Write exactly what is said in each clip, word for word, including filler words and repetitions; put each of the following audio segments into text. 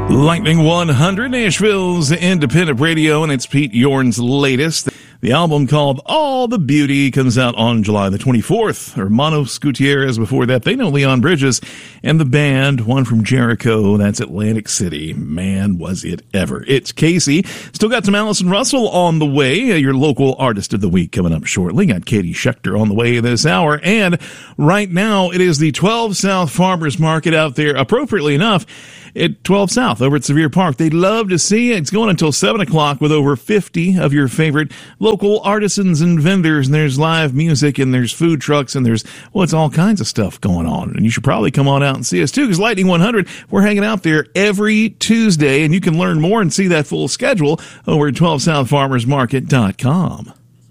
Lightning one hundred, Nashville's independent radio, and it's Pete Yorn's latest. The album called All the Beauty comes out on July the twenty-fourth. Hermanos Gutierrez before that. They know Leon Bridges. And the band, one from Jericho, that's Atlantic City. Man, was it ever. It's Casey. Still got some Allison Russell on the way. Your local artist of the week coming up shortly. Got Katie Schechter on the way this hour. And right now, it is the twelve South Farmers Market out there, appropriately enough, at twelve South over at Sevier Park. They'd love to see it. It's going until seven o'clock with over fifty of your favorite local artisans and vendors. And there's live music and there's food trucks and there's, well, it's all kinds of stuff going on. And you should probably come on out and see us too, because Lightning one hundred, we're hanging out there every Tuesday. And you can learn more and see that full schedule over at twelve south farmers market dot com.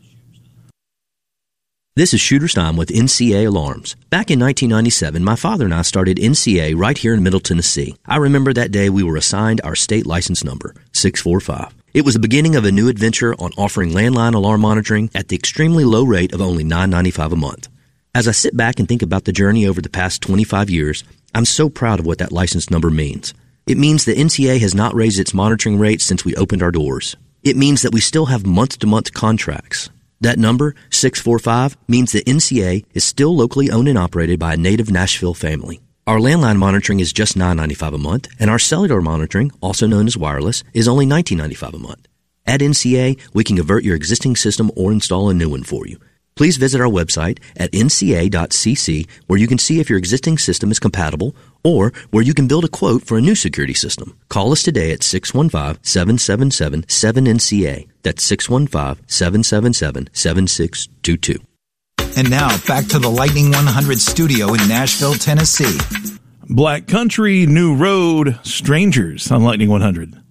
This is Shooter Stein with N C A Alarms. Back in nineteen ninety-seven, my father and I started N C A right here in Middle Tennessee. I remember that day we were assigned our state license number, six four five. It was the beginning of a new adventure on offering landline alarm monitoring at the extremely low rate of only nine ninety-five a month. As I sit back and think about the journey over the past twenty-five years, I'm so proud of what that license number means. It means that N C A has not raised its monitoring rates since we opened our doors. It means that we still have month-to-month contracts. That number, six four five, means that N C A is still locally owned and operated by a native Nashville family. Our landline monitoring is just nine ninety-five a month, and our cellular monitoring, also known as wireless, is only nineteen ninety-five a month. At N C A, we can convert your existing system or install a new one for you. Please visit our website at N C A dot C C, where you can see if your existing system is compatible or where you can build a quote for a new security system. Call us today at six one five, seven seven seven, seven N C A. That's six one five, seven seven seven, seven six two two. And now, back to the Lightning one hundred studio in Nashville, Tennessee. Black Country, New Road, Strangers on Lightning one hundred.